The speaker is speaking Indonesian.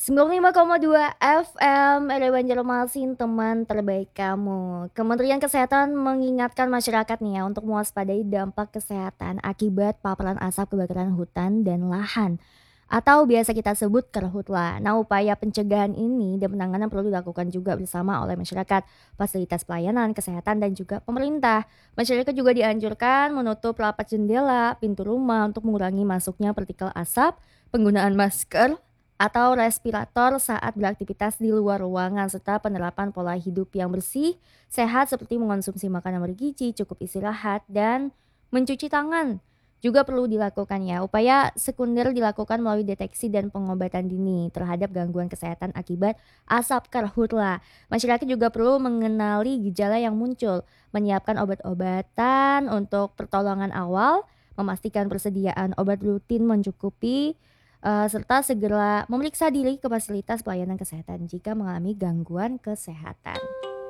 95,2 FM Radio Banjarmasin, teman terbaik kamu. Kementerian Kesehatan mengingatkan masyarakat nih ya untuk mewaspadai dampak kesehatan akibat paparan asap kebakaran hutan dan lahan atau biasa kita sebut karhutla. Nah, upaya pencegahan ini dan penanganan perlu dilakukan juga bersama oleh masyarakat, fasilitas pelayanan kesehatan dan juga pemerintah. Masyarakat juga dianjurkan menutup rapat jendela, pintu rumah untuk mengurangi masuknya partikel asap, penggunaan masker atau respirator saat beraktivitas di luar ruangan, serta penerapan pola hidup yang bersih, sehat seperti mengonsumsi makanan bergizi, cukup istirahat, dan mencuci tangan. Juga perlu dilakukan ya. Upaya sekunder dilakukan melalui deteksi dan pengobatan dini terhadap gangguan kesehatan akibat asap karhutla. Masyarakat juga perlu mengenali gejala yang muncul, menyiapkan obat-obatan untuk pertolongan awal, memastikan persediaan obat rutin mencukupi, serta segera memeriksa diri ke fasilitas pelayanan kesehatan jika mengalami gangguan kesehatan.